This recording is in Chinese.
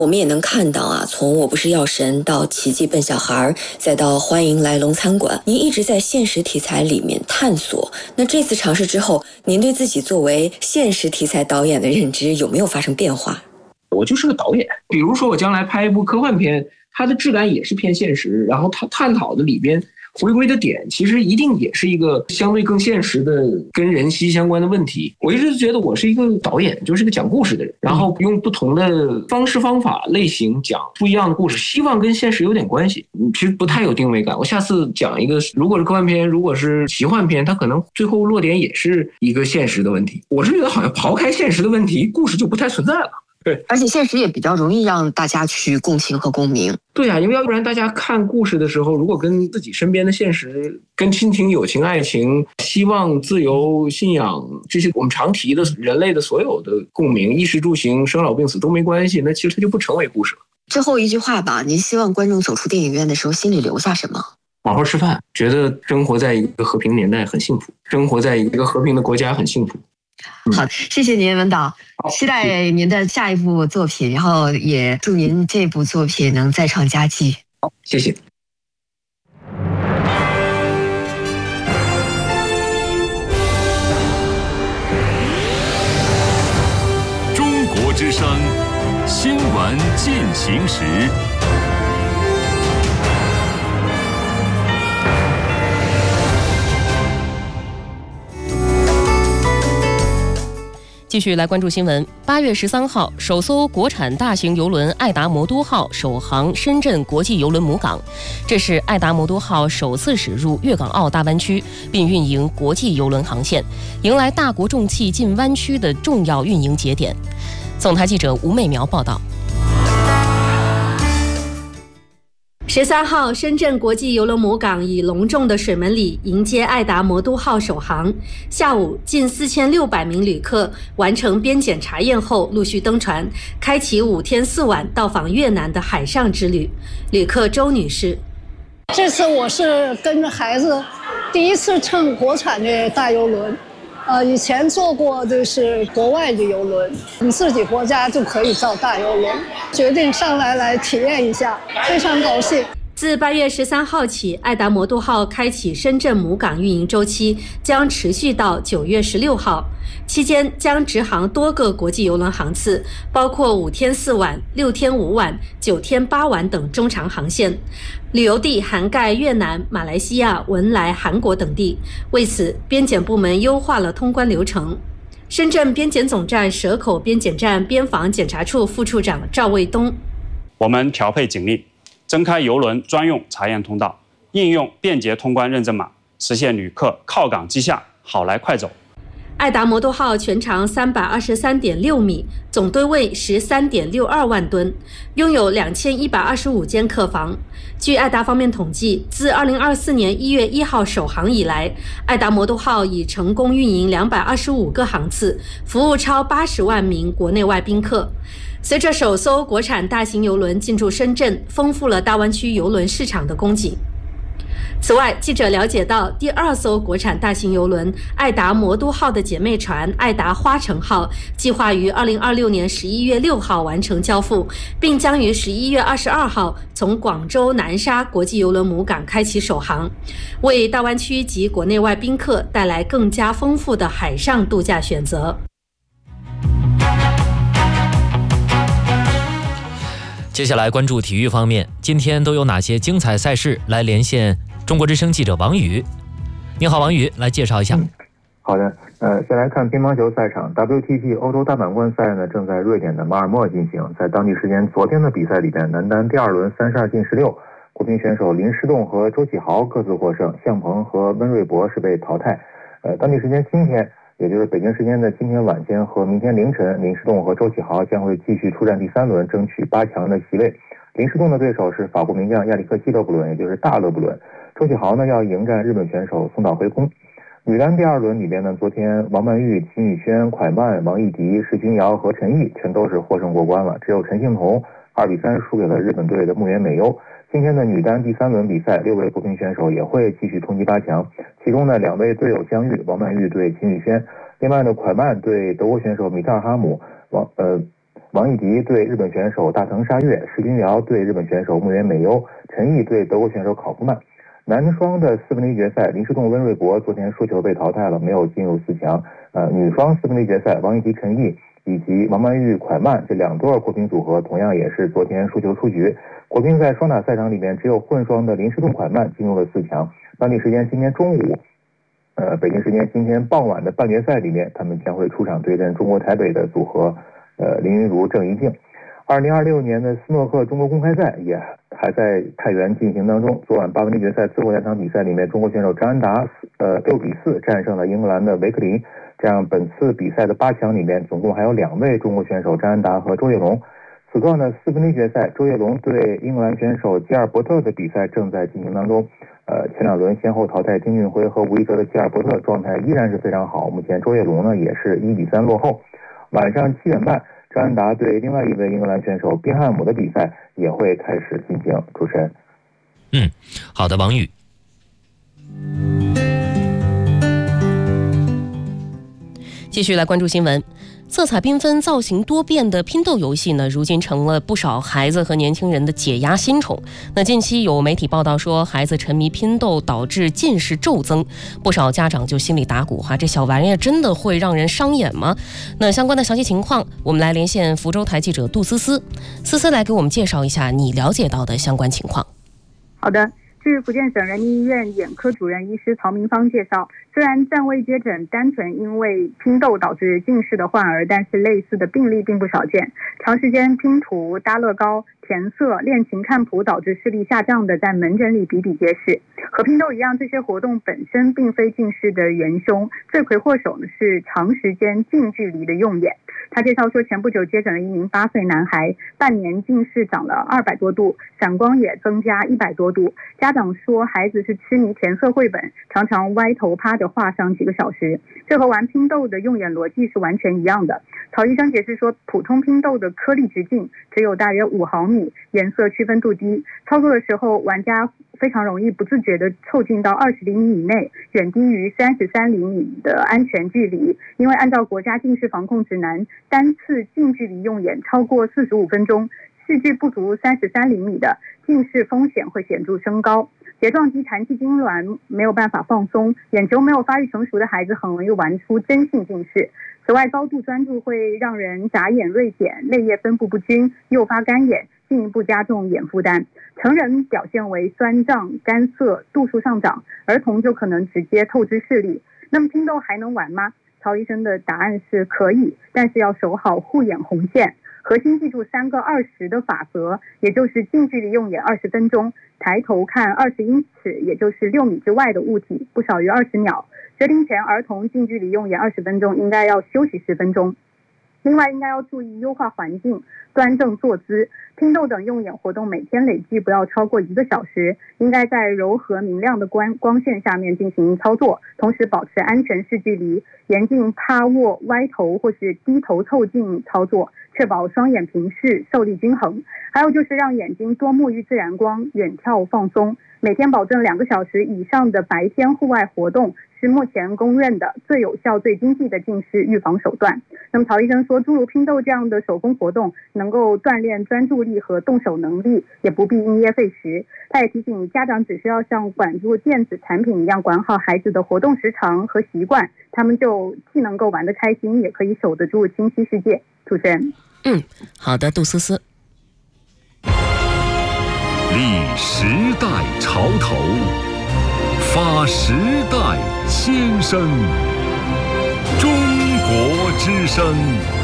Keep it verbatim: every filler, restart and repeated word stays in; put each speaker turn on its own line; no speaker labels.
我们也能看到啊，从我不是药神到奇迹笨小孩，再到欢迎来龙餐馆，您一直在现实题材里面探索。那这次尝试之后，您对自己作为现实题材导演的认知有没有发生变化？
我就是个导演，比如说我将来拍一部科幻片，它的质感也是偏现实，然后它探讨的里边回归的点其实一定也是一个相对更现实的跟人息息相关的问题。我一直觉得我是一个导演，就是个讲故事的人，然后用不同的方式方法类型讲不一样的故事，希望跟现实有点关系。其实不太有定位感，我下次讲一个，如果是科幻片，如果是奇幻片，它可能最后落点也是一个现实的问题。我是觉得好像抛开现实的问题，故事就不太存在了。对，
而且现实也比较容易让大家去共情和共鸣。
对啊，因为要不然大家看故事的时候，如果跟自己身边的现实、跟亲情、友情、爱情、希望、自由、信仰这些我们常提的人类的所有的共鸣，衣食住行、生老病死都没关系，那其实它就不成为故事了。
最后一句话吧，您希望观众走出电影院的时候心里留下什么？
好好吃饭，觉得生活在一个和平年代很幸福，生活在一个和平的国家很幸福。
好，谢谢您，文导，期待您的下一部作品，然后也祝您这部作品能再创佳绩。
好，谢谢。
中国之声新闻进行时。
继续来关注新闻。八月十三号，首艘国产大型邮轮爱达魔都号首航深圳国际邮轮母港，这是爱达魔都号首次驶入粤港澳大湾区，并运营国际邮轮航线，迎来大国重器进湾区的重要运营节点。总台记者吴美苗报道。
十三号，深圳国际邮轮母港以隆重的水门礼迎接爱达魔都号首航。下午，近四千六百名旅客完成边检查验后，陆续登船，开启五天四晚到访越南的海上之旅。旅客周女士：
这次我是跟着孩子第一次乘国产的大邮轮，呃，以前坐过就是国外的邮轮，我们自己国家就可以造大邮轮，决定上来来体验一下，非常高兴。
自八月十三号起，爱达魔都号开启深圳母港运营周期，将持续到九月十六号。期间将直航多个国际邮轮航次，包括五天四晚、六天五晚、九天八晚等中长航线。旅游地涵盖越南、马来西亚、文莱、韩国等地。为此，边检部门优化了通关流程。深圳边检总站蛇口边检站边防检查处副处长赵卫东：
我们调配警力，增开邮轮专用查验通道，应用便捷通关认证码，实现旅客靠港即下，好来快走。
爱达魔都号全长三百二十三点六米，总吨位十三点六二万吨，拥有两千一百二十五间客房。据爱达方面统计，自二零二四年一月一号首航以来，爱达魔都号已成功运营两百二十五个航次，服务超八十万名国内外宾客。随着首艘国产大型邮轮进驻深圳，丰富了大湾区邮轮市场的供给。此外，记者了解到，第二艘国产大型邮轮爱达魔都号的姐妹船爱达花城号计划于二零二六年十一月六号完成交付，并将于十一月二十二号从广州南沙国际邮轮母港开启首航，为大湾区及国内外宾客带来更加丰富的海上度假选择。
接下来关注体育方面，今天都有哪些精彩赛事？来连线中国之声记者王宇。你好，王宇，来介绍一下。
嗯、好的，呃，先来看乒乓球赛场 ，W T T 欧洲大满贯赛呢正在瑞典的马尔默进行。在当地时间昨天的比赛里边，男单第二轮三十二进十六，国乒选手林诗栋和周启豪各自获胜，向鹏和温瑞博是被淘汰。呃，当地时间今天，也就是北京时间的今天晚间和明天凌晨，林诗栋和周启豪将会继续出战第三轮，争取八强的席位。林诗栋的对手是法国名将亚历克西勒布伦，也就是大勒布伦。周启豪呢要迎战日本选手松岛辉空。女单第二轮里边呢，昨天王曼玉、秦宇轩、蒯曼、王艺迪、石君瑶和陈毅全都是获胜过关了，只有陈幸同二比三输给了日本队的木原美优。今天的女单第三轮比赛，六位国乒选手也会继续冲击八强，其中呢两位队友相遇，王曼玉对秦宇轩，另外呢蒯曼对德国选手米特尔哈姆，王呃王艺迪对日本选手大藤沙月，石君辽对日本选手木原美优，陈毅对德国选手考夫曼。男双的四分之一决赛，林诗栋、温瑞博昨天输球被淘汰了，没有进入四强。呃，女双四分之一决赛，王艺迪、陈毅以及王曼玉、蒯曼这两对国乒组合，同样也是昨天输球出局。国乒在双打赛场里面，只有混双的林诗栋、蒯曼进入了四强。当地时间今天中午，呃，北京时间今天傍晚的半决赛里面，他们将会出场对阵中国台北的组合，呃，林昀儒、郑怡静。二零二六年的斯诺克中国公开赛也还在太原进行当中。昨晚八分之一决赛最后两场比赛里面，中国选手张安达呃六比四战胜了英格兰的维克林。这样本次比赛的八强里面，总共还有两位中国选手张安达和周跃龙。此刻呢，四分之一决赛，周跃龙对英格兰选手吉尔伯特的比赛正在进行当中。呃，前两轮先后淘汰丁俊晖和吴一哲的吉尔伯特状态依然是非常好。目前周跃龙呢也是一比三落后。晚上七点半。张安达对另外一位英格兰选手宾汉姆的比赛也会开始进行。主持人，
嗯，好的，王宇。
继续来关注新闻。色彩缤纷、造型多变的拼豆游戏呢，如今成了不少孩子和年轻人的解压新宠。那近期有媒体报道说，孩子沉迷拼豆导致近视骤增，不少家长就心里打鼓哈，这小玩意儿真的会让人伤眼吗？那相关的详细情况，我们来连线福州台记者杜思思，思思来给我们介绍一下你了解到的相关情况。
好的。据福建省人民医院眼科主任医师曹明芳介绍，虽然暂未接诊单纯因为拼豆导致近视的患儿，但是类似的病例并不少见。长时间拼图、搭乐高、填色、练琴看谱导致视力下降的，在门诊里比比皆是。和拼豆一样，这些活动本身并非近视的元凶，罪魁祸首呢是长时间近距离的用眼。他介绍说，前不久接诊了一名八岁男孩，半年近视长了二百多度，散光也增加一百多度。家长说，孩子是痴迷填色绘本，常常歪头趴着画上几个小时，这和玩拼豆的用眼逻辑是完全一样的。曹医生解释说，普通拼豆的颗粒直径只有大约五毫米，颜色区分度低，操作的时候玩家非常容易不自觉地凑近到二十厘米以内，远低于三十三厘米的安全距离。因为按照国家近视防控指南，单次近距离用眼超过四十五分钟，视距不足三十三厘米的近视风险会显著升高。睫状肌弹气痉挛没有办法放松，眼球没有发育成熟的孩子很容易玩出真性近视。此外，高度专注会让人眨眼锐减，泪液分布不均，诱发干眼，进一步加重眼负担。成人表现为酸胀、干涩、度数上涨，儿童就可能直接透支视力。那么拼豆还能玩吗？曹医生的答案是可以，但是要守好护眼红线。核心记住三个二十的法则，也就是近距离用眼二十分钟，抬头看二十英尺，也就是六米之外的物体，不少于二十秒。决定前，儿童近距离用眼二十分钟，应该要休息十分钟。另外，应该要注意优化环境，端正坐姿。拼豆等用眼活动每天累计不要超过一个小时，应该在柔和明亮的光光线下面进行操作，同时保持安全视距离，严禁趴卧、歪头或是低头凑近操作，确保双眼平视、受力均衡。还有就是让眼睛多沐浴自然光，远眺放松。每天保证两个小时以上的白天户外活动，是目前公认的最有效、最经济的近视预防手段。那么曹医生说，诸如拼豆这样的手工活动能够锻炼专注力和动手能力，也不必因噎废食。他也提醒家长，只需要像管住电子产品一样管好孩子的活动时长和习惯，他们就既能够玩得开心，也可以守得住清晰世界。主持人，
嗯，好的，杜思思。
立时代潮头，发时代先声，中国之声。